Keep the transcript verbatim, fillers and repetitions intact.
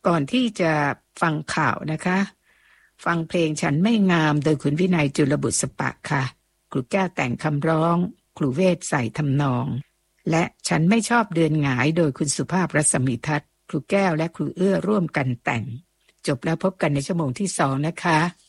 ก่อนที่จะฟังข่าวนะคะฟังเพลงฉันไม่งามโดยคุณวินัยจุลบุษปะค่ะครูแก้วแต่งคำร้องครูเวชใส่ทำนองและฉันไม่ชอบเดือนหงายโดยคุณสุภาพรัศมีทัศน์ครูแก้วและครูเอื้อร่วมกันแต่งจบแล้วพบกันในชั่วโมงที่สองนะคะ